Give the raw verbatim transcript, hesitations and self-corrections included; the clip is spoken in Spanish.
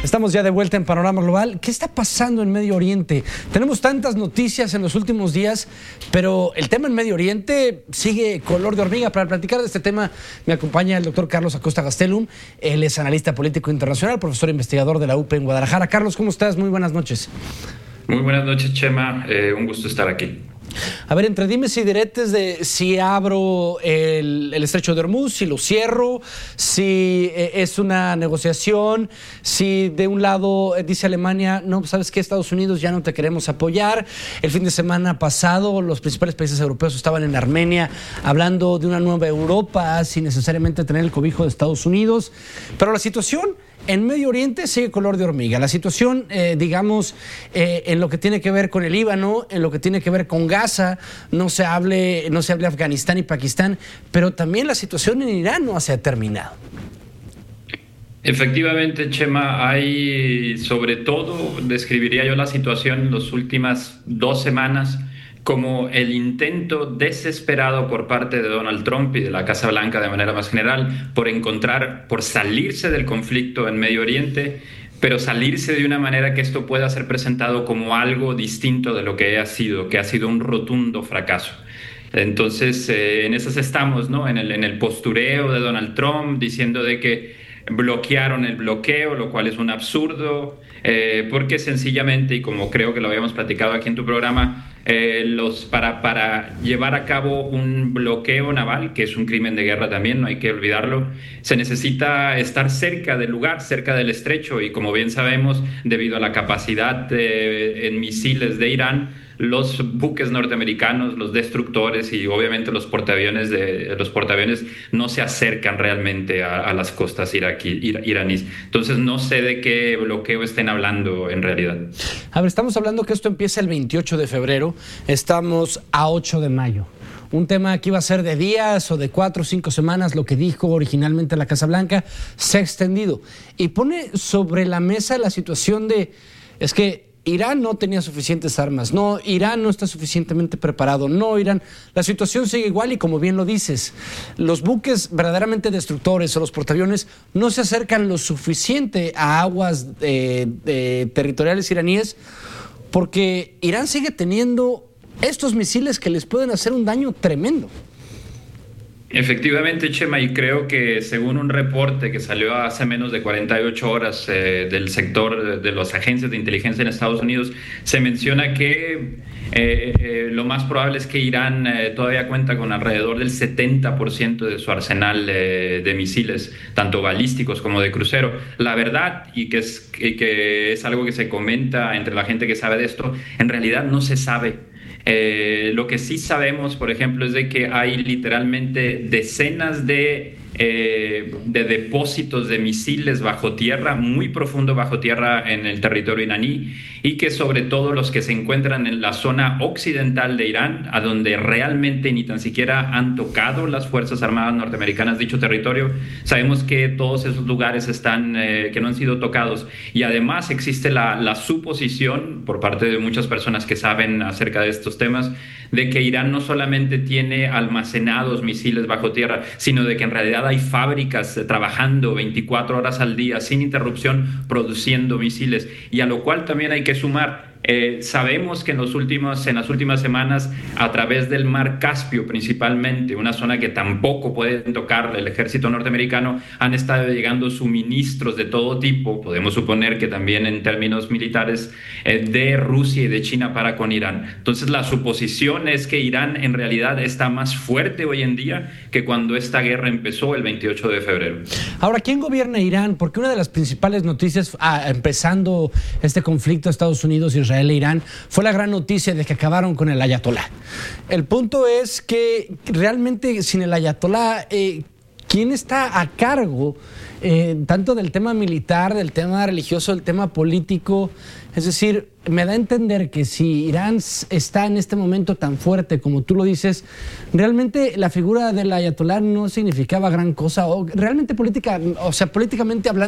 Estamos ya de vuelta en Panorama Global. ¿Qué está pasando en Medio Oriente? Tenemos tantas noticias en los últimos días, pero el tema en Medio Oriente sigue color de hormiga. Para platicar de este tema me acompaña el doctor Carlos Acosta Gastelum. Él es analista político internacional, profesor investigador de la U P en Guadalajara. Carlos, ¿cómo estás? Muy buenas noches. Muy buenas noches, Chema. Eh, un gusto estar aquí. A ver, entre dimes y diretes de si abro el, el estrecho de Hormuz, si lo cierro, si eh, es una negociación, si de un lado eh, dice Alemania, no, ¿sabes qué? Estados Unidos ya no te queremos apoyar. El fin de semana pasado los principales países europeos estaban en Armenia hablando de una nueva Europa sin necesariamente tener el cobijo de Estados Unidos. Pero la situación en Medio Oriente sigue color de hormiga. La situación, eh, digamos, eh, en lo que tiene que ver con el Líbano, en lo que tiene que ver con Gaza, no se hable, no se hable Afganistán y Pakistán, pero también la situación en Irán no se ha terminado. Efectivamente, Chema, hay, sobre todo, describiría yo la situación en las últimas dos semanas como el intento desesperado por parte de Donald Trump y de la Casa Blanca de manera más general por encontrar, por salirse del conflicto en Medio Oriente, pero salirse de una manera que esto pueda ser presentado como algo distinto de lo que ha sido, que ha sido un rotundo fracaso. Entonces, eh, en esas estamos, ¿no? En el, en el postureo de Donald Trump, diciendo de que bloquearon el bloqueo, lo cual es un absurdo, eh, porque sencillamente, y como creo que lo habíamos platicado aquí en tu programa, eh, los, para, para llevar a cabo un bloqueo naval, que es un crimen de guerra también, no hay que olvidarlo, se necesita estar cerca del lugar, cerca del estrecho, y como bien sabemos, debido a la capacidad de, en misiles de Irán, los buques norteamericanos, los destructores y obviamente los portaaviones, de, los portaaviones no se acercan realmente a, a las costas iraquí, ir, iraníes. Entonces no sé de qué bloqueo estén hablando en realidad. A ver, estamos hablando que esto empieza el veintiocho de febrero, estamos a ocho de mayo. Un tema que iba a ser de días o de cuatro o cinco semanas, lo que dijo originalmente la Casa Blanca, se ha extendido. Y pone sobre la mesa la situación de, es que Irán no tenía suficientes armas, no, Irán no está suficientemente preparado, no, Irán, la situación sigue igual y como bien lo dices, los buques verdaderamente destructores o los portaaviones no se acercan lo suficiente a aguas eh, eh, territoriales iraníes porque Irán sigue teniendo estos misiles que les pueden hacer un daño tremendo. Efectivamente, Chema, y creo que según un reporte que salió hace menos de cuarenta y ocho horas eh, del sector de las agencias de inteligencia en Estados Unidos, se menciona que eh, eh, lo más probable es que Irán eh, todavía cuenta con alrededor del setenta por ciento de su arsenal eh, de misiles, tanto balísticos como de crucero. La verdad, y que, es, y que es algo que se comenta entre la gente que sabe de esto, en realidad no se sabe. Eh, lo que sí sabemos, por ejemplo, es de que hay literalmente decenas de, eh, de depósitos de misiles bajo tierra, muy profundo bajo tierra en el territorio iraní, y que sobre todo los que se encuentran en la zona occidental de Irán, a donde realmente ni tan siquiera han tocado las Fuerzas Armadas norteamericanas dicho territorio, sabemos que todos esos lugares están, eh, que no han sido tocados, y además existe la, la suposición por parte de muchas personas que saben acerca de estos temas, de que Irán no solamente tiene almacenados misiles bajo tierra, sino de que en realidad hay fábricas trabajando veinticuatro horas al día sin interrupción produciendo misiles, y a lo cual también hay que sumar. Eh, sabemos que en, los últimos, en las últimas semanas, a través del Mar Caspio principalmente, una zona que tampoco pueden tocar el ejército norteamericano, han estado llegando suministros de todo tipo, podemos suponer que también en términos militares, eh, de Rusia y de China para con Irán. Entonces la suposición es que Irán en realidad está más fuerte hoy en día que cuando esta guerra empezó el veintiocho de febrero. Ahora, ¿quién gobierna Irán? Porque una de las principales noticias, ah, empezando este conflicto Estados Unidos y Israel e Irán, fue la gran noticia de que acabaron con el ayatolá. El punto es que realmente sin el ayatolá, eh, ¿quién está a cargo eh, tanto del tema militar, del tema religioso, del tema político? Es decir, me da a entender que si Irán está en este momento tan fuerte como tú lo dices, realmente la figura del ayatolá no significaba gran cosa, o realmente política, o sea, políticamente hablando,